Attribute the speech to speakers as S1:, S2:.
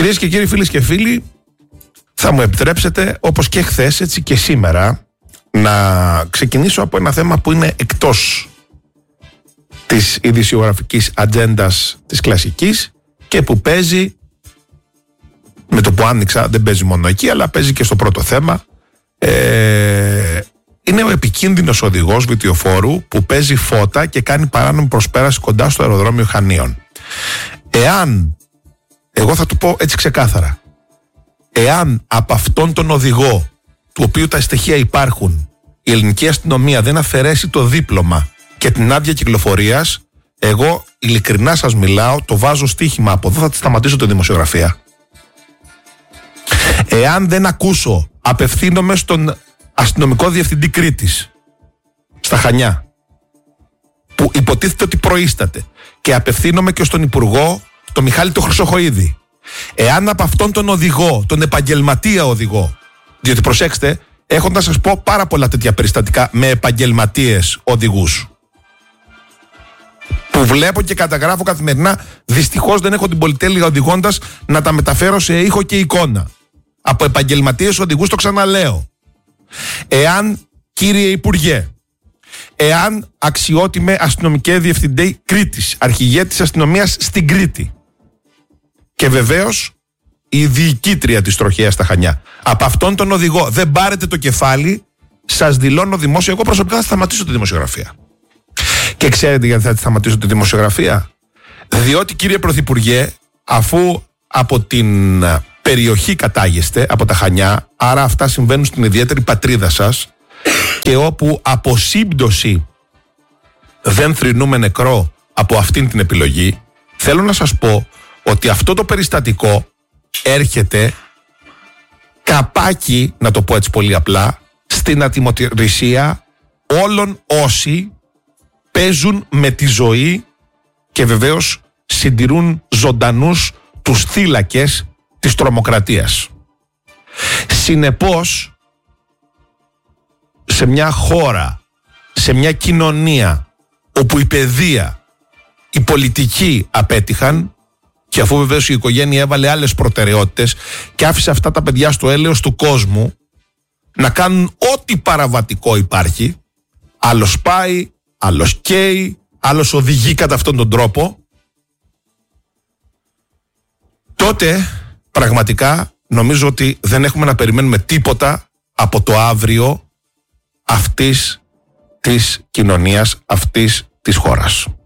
S1: Κυρίες και κύριοι, φίλες και φίλοι, θα μου επιτρέψετε, όπως και χθες, έτσι και σήμερα, να ξεκινήσω από ένα θέμα που είναι εκτός της ειδησιογραφικής ατζέντας της κλασικής και που παίζει, με το που άνοιξα, δεν παίζει μόνο εκεί, αλλά παίζει και στο πρώτο θέμα. Είναι ο επικίνδυνος οδηγός βιτιοφόρου που παίζει φώτα και κάνει παράνομη προσπέραση κοντά στο αεροδρόμιο Χανίων. Εάν, εγώ θα του πω έτσι ξεκάθαρα, εάν από αυτόν τον οδηγό, του οποίου τα στοιχεία υπάρχουν, η ελληνική αστυνομία δεν αφαιρέσει το δίπλωμα και την άδεια κυκλοφορίας, εγώ ειλικρινά σας μιλάω, το βάζω στοίχημα, από εδώ θα τη σταματήσω τη δημοσιογραφία. Εάν δεν ακούσω, απευθύνομαι στον αστυνομικό διευθυντή Κρήτης, στα Χανιά, που υποτίθεται ότι προείσταται, και απευθύνομαι και στον Υπουργό, τον Μιχάλη τον Χρυσοχοΐδη. Εάν από αυτόν τον οδηγό, τον επαγγελματία οδηγό, διότι προσέξτε, έχω να σας πω πάρα πολλά τέτοια περιστατικά με επαγγελματίες οδηγούς, που βλέπω και καταγράφω καθημερινά. Δυστυχώς δεν έχω την πολυτέλεια οδηγώντας να τα μεταφέρω σε ήχο και εικόνα. Από επαγγελματίες οδηγούς, το ξαναλέω. Εάν, κύριε Υπουργέ, εάν αξιότιμε αστυνομικέ διευθυντή Κρήτης, αρχηγέ της αστυνομίας στην Κρήτη, και βεβαίως η διοικήτρια της τροχέας στα Χανιά, από αυτόν τον οδηγό δεν πάρετε το κεφάλι, σας δηλώνω δημόσια, εγώ προσωπικά θα σταματήσω τη δημοσιογραφία. Και ξέρετε γιατί θα σταματήσω τη δημοσιογραφία? Διότι, κύριε Πρωθυπουργέ, αφού από την περιοχή κατάγεστε, από τα Χανιά, άρα αυτά συμβαίνουν στην ιδιαίτερη πατρίδα σας, και όπου από σύμπτωση δεν θρηνούμε νεκρό από αυτήν την επιλογή, θέλω να σας πω ότι αυτό το περιστατικό έρχεται καπάκι, να το πω έτσι πολύ απλά, στην ατιμωρησία όλων όσοι παίζουν με τη ζωή και βεβαίως συντηρούν ζωντανούς τους θύλακες της τρομοκρατίας. Συνεπώς, σε μια χώρα, σε μια κοινωνία όπου η παιδεία, η πολιτική απέτυχαν, και αφού βεβαίως η οικογένεια έβαλε άλλες προτεραιότητες και άφησε αυτά τα παιδιά στο έλεος του κόσμου να κάνουν ό,τι παραβατικό υπάρχει, άλλος πάει, άλλος καίει, άλλος οδηγεί κατά αυτόν τον τρόπο, τότε πραγματικά νομίζω ότι δεν έχουμε να περιμένουμε τίποτα από το αύριο αυτής της κοινωνίας, αυτής της χώρας.